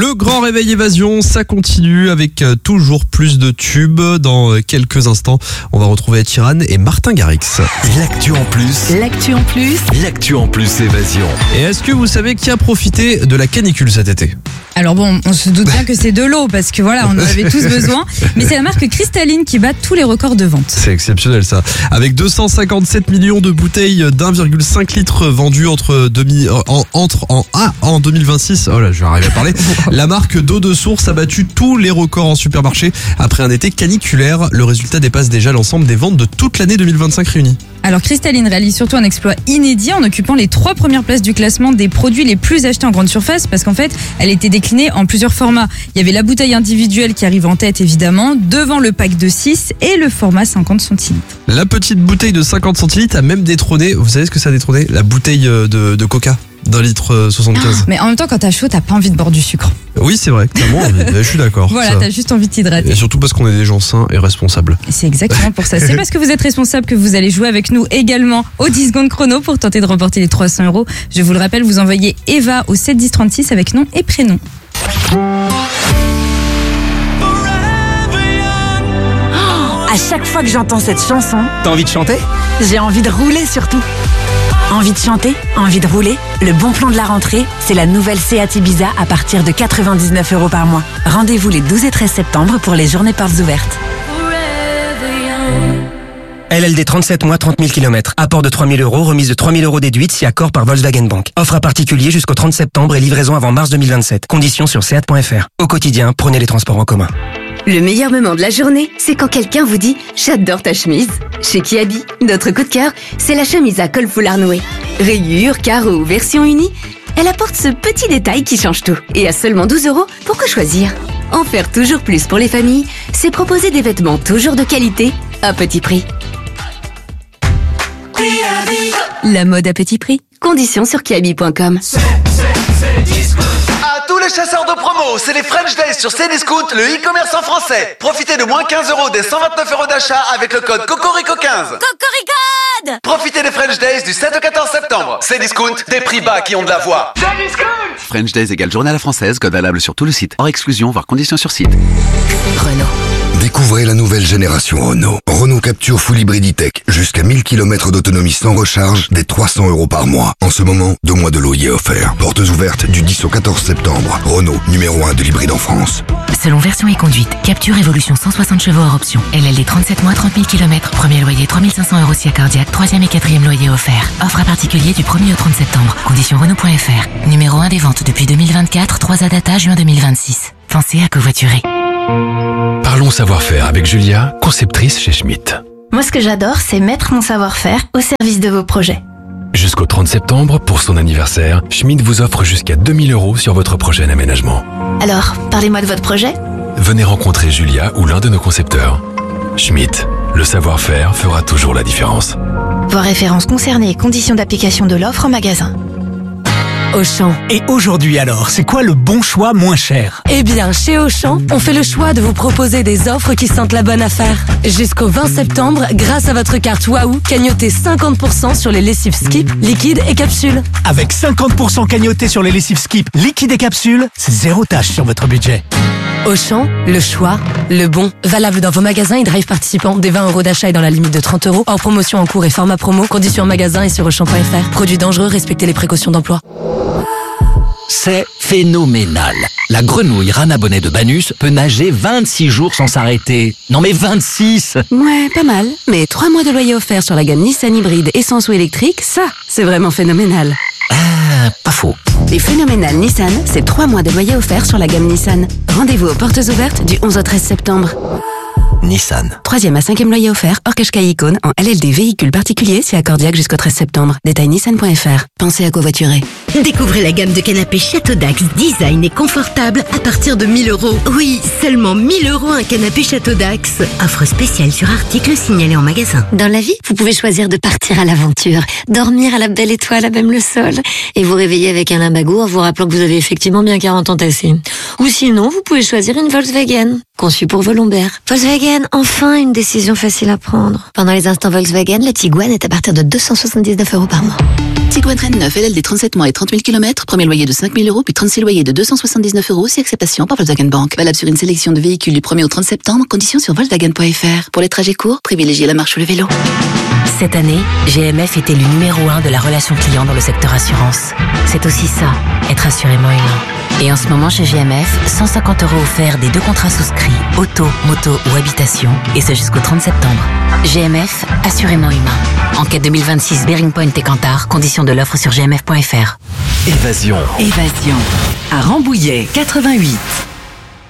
Le grand réveil évasion, ça continue avec toujours plus de tubes. Dans quelques instants, on va retrouver Ed Sheeran et Martin Garrix. L'actu en plus. L'actu en plus. L'actu en plus évasion. Et est-ce que vous savez qui a profité de la canicule cet été ? Alors bon, on se doute bien que c'est de l'eau parce que voilà, on en avait tous besoin. Mais c'est la marque Cristalline qui bat tous les records de vente. C'est exceptionnel ça. Avec 257 millions de bouteilles d'1,5 litre vendues en 2026. Oh là, je vais arriver à parler. La marque d'eau de source a battu tous les records en supermarché après un été caniculaire. Le résultat dépasse déjà l'ensemble des ventes de toute l'année 2025 réunies. Alors Cristalline réalise surtout un exploit inédit en occupant les 3 premières places du classement des produits les plus achetés en grande surface parce qu'en fait, elle était déclinée en plusieurs formats. Il y avait la bouteille individuelle qui arrive en tête évidemment, devant le pack de 6 et le format 50 centilitres. La petite bouteille de 50 centilitres a même détrôné, vous savez ce que ça a détrôné ? La bouteille de Coca d'un litre 75. Mais en même temps, quand t'as chaud, t'as pas envie de boire du sucre. Oui, c'est vrai, clairement, je suis d'accord. Voilà, ça. t'as juste envie de t'hydrater. Et surtout parce qu'on est des gens sains et responsables. Et c'est exactement pour ça. C'est parce que vous êtes responsable que vous allez jouer avec nous également au 10 secondes chrono pour tenter de remporter les 300 €. Je vous le rappelle, vous envoyez Eva au 7 10 36 avec nom et prénom. À chaque fois que j'entends cette chanson, T'as envie de chanter ? j'ai envie de rouler surtout. Envie de chanter, envie de rouler. Le bon plan de la rentrée, c'est la nouvelle Seat Ibiza à partir de 99 € par mois. Rendez-vous les 12 et 13 septembre pour les journées portes ouvertes. LLD 37 mois, 30 000 km. Apport de 3 000 €, remise de 3 000 € déduite si accord par Volkswagen Bank. Offre à particulier jusqu'au 30 septembre et livraison avant mars 2027. Conditions sur seat.fr. Au quotidien, prenez les transports en commun. Le meilleur moment de la journée, c'est quand quelqu'un vous dit « J'adore ta chemise ». Chez Kiabi, notre coup de cœur, c'est la chemise à col foulard noué. Rayures, carreaux, version unie, elle apporte ce petit détail qui change tout. Et à seulement 12 €, pourquoi choisir ? En faire toujours plus pour les familles, c'est proposer des vêtements toujours de qualité, à petit prix. La mode à petit prix. Conditions sur kiabi.com. À tous les chasseurs de promo, c'est les French Days sur Cdiscount, le e-commerce en français. Profitez de moins 15 € des 129 € d'achat avec le code COCORICO15. Cocoricode ! Profitez des French Days du 7 au 14 septembre. Cdiscount, des prix bas qui ont de la voix. French Days égale journée à la française, code valable sur tout le site. Hors exclusion, voire conditions sur site. Renault. Découvrez la nouvelle génération Renault. Renault Capture Full Hybrid E-Tech. Jusqu'à 1000 km d'autonomie sans recharge, des 300 € par mois. En ce moment, 2 mois de loyer offerts. Portes ouvertes du 10 au 14 septembre. Renault, numéro 1 de l'hybride en France. Selon version et conduite, Capture Evolution 160 chevaux hors option. LLD 37 mois, 30 000 km. Premier loyer 3 500 € si accordiaque. 3e et 4e loyer offert. Offre à particulier du 1er au 30 septembre. Conditions Renault.fr. Numéro 1 des ventes depuis 2024, 3 à data juin 2026. Pensez à covoiturer. Parlons savoir-faire avec Julia, conceptrice chez Schmitt. Moi, ce que j'adore, c'est mettre mon savoir-faire au service de vos projets. Jusqu'au 30 septembre, pour son anniversaire, Schmitt vous offre jusqu'à 2 000 € sur votre projet d'aménagement. Alors, parlez-moi de votre projet. Venez rencontrer Julia ou l'un de nos concepteurs. Schmitt, le savoir-faire fera toujours la différence. Voir références concernées et conditions d'application de l'offre en magasin. Auchan. Et aujourd'hui alors, c'est quoi le bon choix moins cher ? Eh bien, chez Auchan, on fait le choix de vous proposer des offres qui sentent la bonne affaire. Jusqu'au 20 septembre, grâce à votre carte Wahoo, cagnotez 50% sur les lessives Skip, liquides et capsules. Avec 50% cagnoté sur les lessives Skip, liquides et capsules, c'est 0 tâche sur votre budget. Auchan, le choix, le bon. Valable dans vos magasins et drive participants. Des 20 € d'achat et dans la limite de 30 €. Hors promotion en cours et format promo. Conditions en magasin et sur Auchan.fr. Produits dangereux, respectez les précautions d'emploi. C'est phénoménal. La grenouille rana bonnet de Banus peut nager 26 jours sans s'arrêter. Non mais 26 ! Ouais, pas mal. Mais 3 mois de loyer offert sur la gamme Nissan hybride essence ou électrique, ça, c'est vraiment phénoménal. Pas faux. Les phénoménales Nissan, c'est 3 mois de loyer offert sur la gamme Nissan. Rendez-vous aux portes ouvertes du 11 au 13 septembre. Nissan. 3e à 5e loyer offert, hors Qashqai Icône, en LLD véhicule particulier, si accordiaque jusqu'au 13 septembre. Détail nissan.fr. Pensez à covoiturer. Découvrez la gamme de canapés Château Dax, design et confortable à partir de 1 000 €. Oui, seulement 1 000 € un canapé Château Dax. Offre spéciale sur article signalé en magasin. Dans la vie, vous pouvez choisir de partir à l'aventure, dormir à la belle étoile à même le sol, et vous réveiller avec un limbago en vous rappelant que vous avez effectivement bien 40 ans tassés. Ou sinon, vous pouvez choisir une Volkswagen, conçue pour vos lombaires. Volkswagen, enfin une décision facile à prendre. Pendant les instants Volkswagen, le Tiguan est à partir de 279 € par mois. Tiguan Reine 9, LLD 37 mois et 30 000 km, premier loyer de 5 000 €, puis 36 loyers de 279 €, si acceptation par Volkswagen Bank. Valable sur une sélection de véhicules du 1er au 30 septembre, conditions sur Volkswagen.fr. Pour les trajets courts, privilégiez la marche ou le vélo. Cette année, GMF est élu numéro 1 de la relation client dans le secteur assurance. C'est aussi ça, être assurément humain. Et en ce moment chez GMF, 150 € offerts des 2 contrats souscrits, auto, moto ou habitation, et ce jusqu'au 30 septembre. GMF, assurément humain. Enquête 2026 Bearing Point et Cantar, conditions de l'offre sur gmf.fr. Évasion. À Rambouillet, 88.